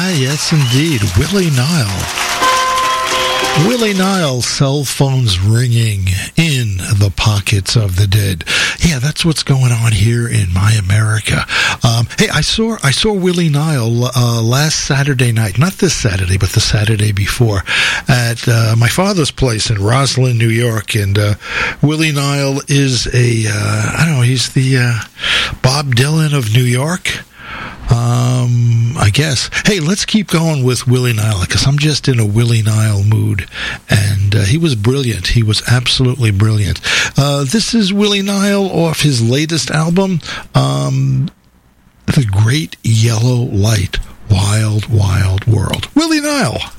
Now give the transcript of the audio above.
Yes, indeed. Willie Nile. Willie Nile, cell phones ringing in the pockets of the dead. Yeah, that's what's going on here in my America. Hey, I saw Willie Nile last Saturday night, not this Saturday, but the Saturday before, at my father's place in Roslyn, New York. And Willie Nile is he's the Bob Dylan of New York. I guess. Hey, let's keep going with Willie Nile, because I'm just in a Willie Nile mood. And he was brilliant. He was absolutely brilliant. This is Willie Nile off his latest album, The Great Yellow Light, Wild, Wild World. Willie Nile.